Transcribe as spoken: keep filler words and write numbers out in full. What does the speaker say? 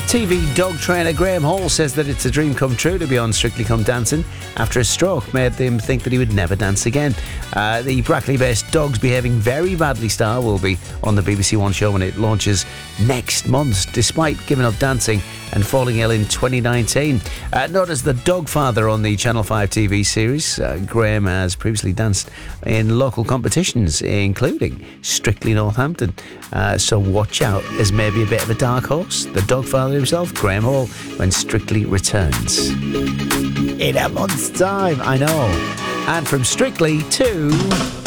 T V dog trainer Graham Hall says that it's a dream come true to be on Strictly Come Dancing after a stroke made him think that he would never dance again. Uh, the Brackley-based Dogs Behaving Very Badly star will be on the B B C One show when it launches next month, despite giving up dancing and falling ill in twenty nineteen. Uh, known as the Dog Father on the Channel five T V series, uh, Graham has previously danced in local competitions, including Strictly Northampton. Uh, so watch out as maybe a bit of a dark horse. The Dog Father himself, Graham Hall, when Strictly returns. In a month's time, I know. And from Strictly to...